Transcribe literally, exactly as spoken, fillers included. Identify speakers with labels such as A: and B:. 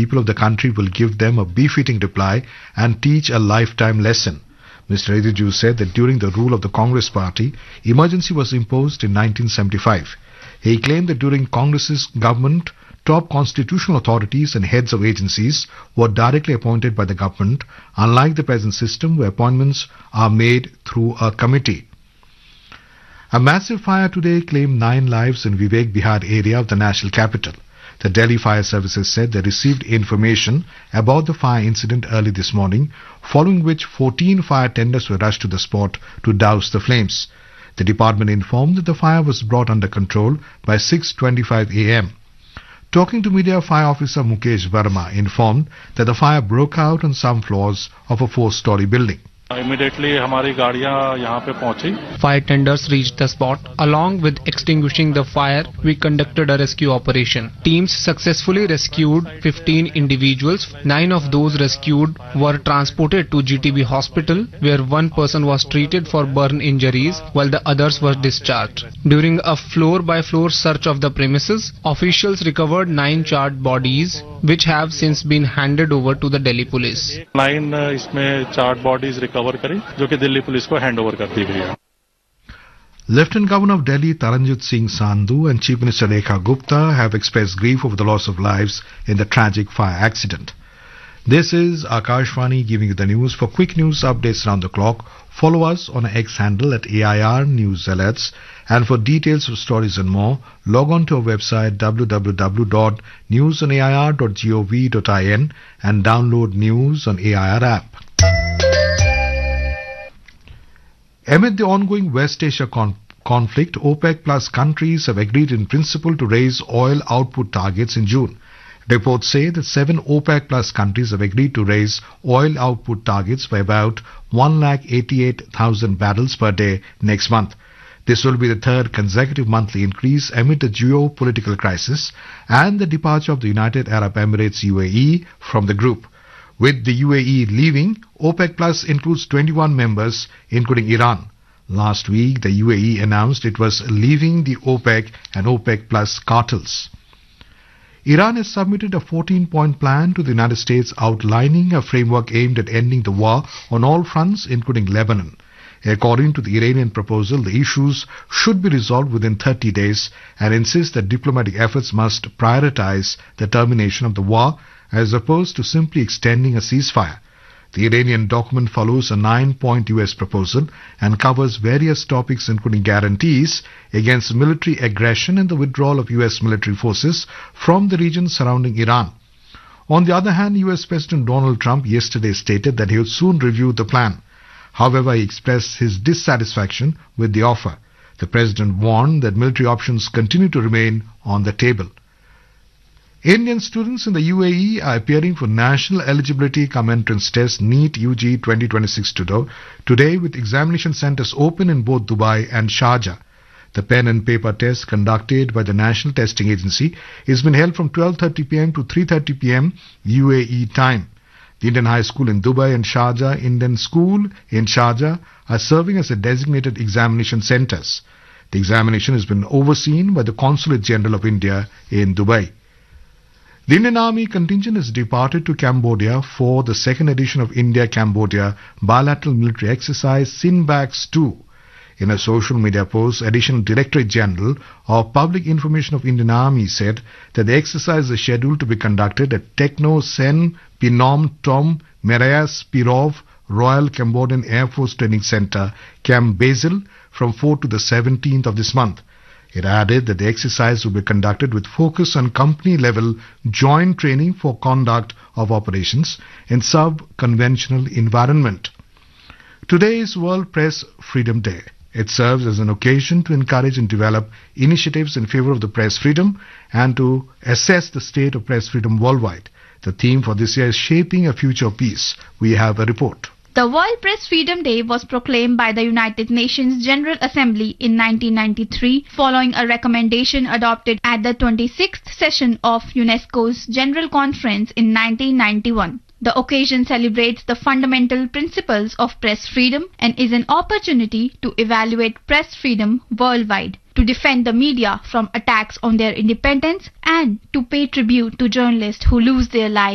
A: people of the country will give them a befitting reply and teach a lifetime lesson. Mister Rijiju said that during the rule of the Congress party, emergency was imposed in nineteen seventy-five. He claimed that during Congress's government, top constitutional authorities and heads of agencies were directly appointed by the government, unlike the present system where appointments are made through a committee. A massive fire today claimed nine lives in Vivek Bihar area of the national capital. The Delhi Fire Services said they received information about the fire incident early this morning, following which fourteen fire tenders were rushed to the spot to douse the flames. The department informed that the fire was brought under control by six twenty-five a m Talking to media, Fire Officer Mukesh Verma informed that the fire broke out on some floors of a four-story building.
B: Immediately हमारी गाड़ियां यहाँ पे पहुंची.
C: Fire tenders reached the spot. Along with extinguishing the fire, we conducted a rescue operation. Teams successfully rescued fifteen individuals. Nine of those rescued were transported to G T B hospital, where one person was treated for burn injuries while the others were discharged. During a floor-by-floor search of the premises, officials recovered nine charred bodies, which have since been handed over to the Delhi police.
B: Nine इसमें charred bodies cover करी जो कि Delhi police को hand over कर दी गई है.
A: Lieutenant Governor of Delhi Taranjit Singh Sandhu and Chief Minister Rekha Gupta have expressed grief over the loss of lives in the tragic fire accident. This is Akashvani giving you the news. For quick news updates around the clock, follow us on our X handle at A I R News Alerts. And for details of stories and more, log on to our website w w w dot news on a i r dot gov dot in and download News on A I R app. Amid the ongoing West Asia con- conflict, OPEC plus countries have agreed in principle to raise oil output targets in June. Reports say that seven OPEC plus countries have agreed to raise oil output targets by about one lakh eighty-eight thousand barrels per day next month. This will be the third consecutive monthly increase amid the geopolitical crisis and the departure of the United Arab Emirates U A E from the group. With the U A E leaving, OPEC Plus includes twenty-one members, including Iran. Last week, the U A E announced it was leaving the OPEC and OPEC Plus cartels. Iran has submitted a fourteen-point plan to the United States outlining a framework aimed at ending the war on all fronts, including Lebanon. According to the Iranian proposal, the issues should be resolved within thirty days and insists that diplomatic efforts must prioritize the termination of the war as opposed to simply extending a ceasefire. The Iranian document follows a nine-point U S proposal and covers various topics including guarantees against military aggression and the withdrawal of U S military forces from the region surrounding Iran. On the other hand, U S President Donald Trump yesterday stated that he would soon review the plan. However, he expressed his dissatisfaction with the offer. The president warned that military options continue to remain on the table. Indian students in the U A E are appearing for National Eligibility Cum Entrance Test NEET U G twenty twenty-six today with examination centers open in both Dubai and Sharjah. The pen and paper test conducted by the National Testing Agency is being held from twelve thirty p m to three thirty p m U A E time. The Indian High School in Dubai and Sharjah Indian School in Sharjah are serving as the designated examination centers. The examination has been overseen by the Consulate General of India in Dubai. The Indian Army contingent has departed to Cambodia for the second edition of India-Cambodia bilateral military exercise Sinbax two. In a social media post, Additional Directorate General of Public Information of Indian Army said that the exercise is scheduled to be conducted at Tekno Sen Pinom Tom Merayas Pirov Royal Cambodian Air Force Training Center, Camp Basil, from fourth to the seventeenth of this month. It added that the exercise will be conducted with focus on company-level joint training for conduct of operations in sub-conventional environment. Today is World Press Freedom Day. It serves as an occasion to encourage and develop initiatives in favor of the press freedom and to assess the state of press freedom worldwide. The theme for this year is Shaping a Future of Peace. We have a report.
D: The World Press Freedom Day was proclaimed by the United Nations General Assembly in nineteen ninety-three following a recommendation adopted at the twenty-sixth session of UNESCO's General Conference in nineteen ninety-one. The occasion celebrates the fundamental principles of press freedom and is an opportunity to evaluate press freedom worldwide, to defend the media from attacks on their independence, and to pay tribute to journalists who lose their lives